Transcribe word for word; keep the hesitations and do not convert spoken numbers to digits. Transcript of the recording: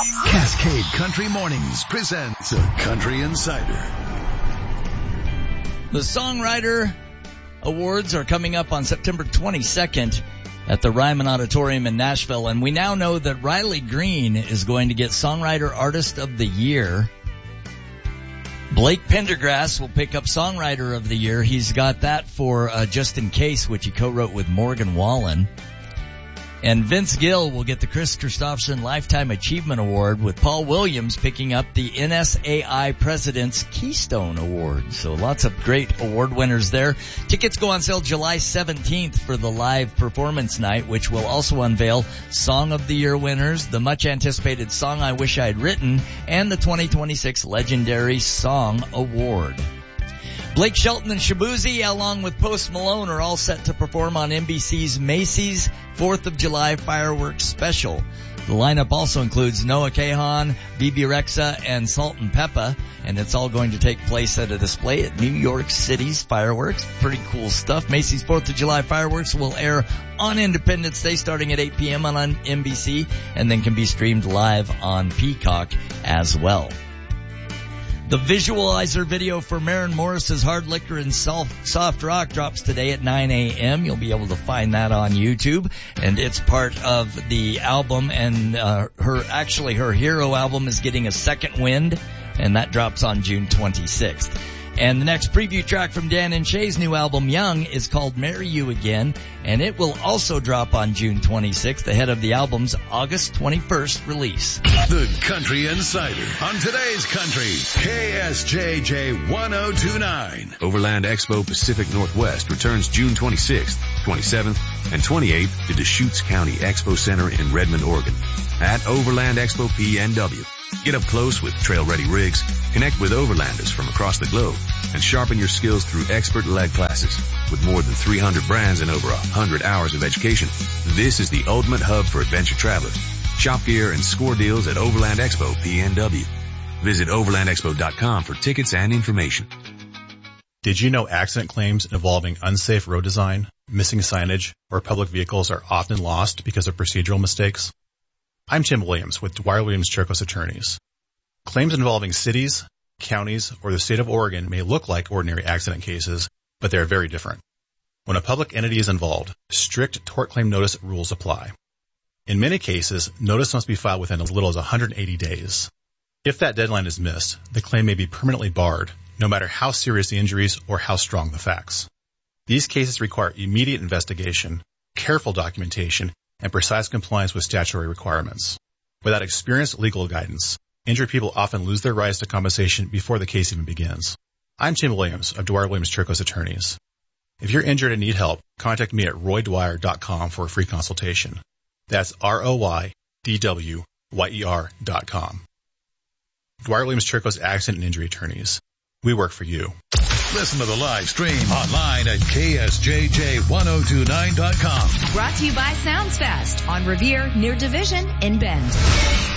Cascade Country Mornings presents a Country Insider. The Songwriter Awards are coming up on September twenty-second at the Ryman Auditorium in Nashville, and we now know that Riley Green is going to get Songwriter Artist of the Year. Blake Pendergrass will pick up Songwriter of the Year. He's got that for uh, Just in Case, which he co-wrote with Morgan Wallen. And Vince Gill will get the Chris Christopherson Lifetime Achievement Award, with Paul Williams picking up the N S A I President's Keystone Award. So lots of great award winners there. Tickets go on sale July seventeenth for the live performance night, which will also unveil Song of the Year winners, the much-anticipated Song I Wish I'd Written, and the twenty twenty-six Legendary Song Award. Blake Shelton and Shabuzi, along with Post Malone, are all set to perform on N B C's Macy's fourth of July Fireworks Special. The lineup also includes Noah Kahan, Bebe Rexha, and Salt and Peppa, and it's all going to take place at a display at New York City's Fireworks. Pretty cool stuff. Macy's fourth of July Fireworks will air on Independence Day starting at eight p.m. on N B C, and then can be streamed live on Peacock as well. The visualizer video for Maren Morris's Hard Liquor and Soft Rock drops today at nine a.m. You'll be able to find that on YouTube, and it's part of the album, and uh, her actually her Hero album is getting a second wind, and that drops on June twenty-sixth. And the next preview track from Dan and Shay's new album, Young, is called Marry You Again, and it will also drop on June twenty-sixth, ahead of the album's August twenty-first release. The Country Insider on today's Country, K S J J ten twenty-nine. Overland Expo Pacific Northwest returns June twenty-sixth, twenty-seventh, and twenty-eighth to Deschutes County Expo Center in Redmond, Oregon, at Overland Expo P N W. Get up close with trail-ready rigs, connect with overlanders from across the globe, and sharpen your skills through expert-led classes. With more than three hundred brands and over one hundred hours of education, this is the ultimate hub for adventure travelers. Shop gear and score deals at Overland Expo P N W. Visit overland expo dot com for tickets and information. Did you know accident claims involving unsafe road design, missing signage, or public vehicles are often lost because of procedural mistakes? I'm Tim Williams with Dwyer Williams Chircos Attorneys. Claims involving cities, counties, or the state of Oregon may look like ordinary accident cases, but they are very different. When a public entity is involved, strict tort claim notice rules apply. In many cases, notice must be filed within as little as one hundred eighty days. If that deadline is missed, the claim may be permanently barred, no matter how serious the injuries or how strong the facts. These cases require immediate investigation, careful documentation, and precise compliance with statutory requirements. Without experienced legal guidance, injured people often lose their rights to compensation before the case even begins. I'm Tim Williams of Dwyer Williams Chircos Attorneys. If you're injured and need help, contact me at roy dwyer dot com for a free consultation. That's R O Y D W Y E R dot com. Dwyer Williams Chircos Accident and Injury Attorneys. We work for you. Listen to the live stream online at K S J J ten twenty-nine dot com. Brought to you by Sounds Fest on Revere near Division in Bend.